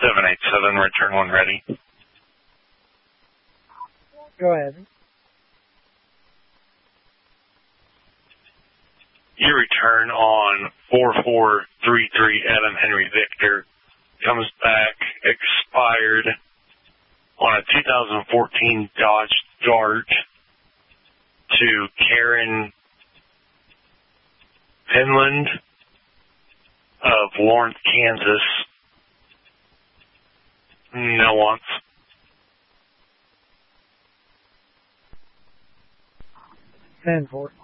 787, return one ready. Go ahead. Your return on 4433 Adam Henry Victor comes back expired on a 2014 Dodge Dart to Karen Penland of Lawrence, Kansas. No wants. 10-4.